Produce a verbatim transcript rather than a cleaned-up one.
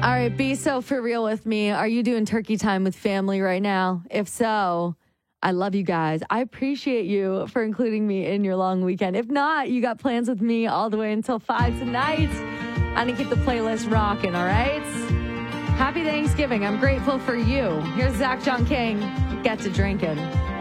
All right, be so for real with me. Are you doing turkey time with family right now? If so, I love you guys. I appreciate you for including me in your long weekend. If not, you got plans with me all the way until five tonight. I'm going to keep the playlist rocking, all right? Happy Thanksgiving. I'm grateful for you. Here's Zach John King. Get to drinking.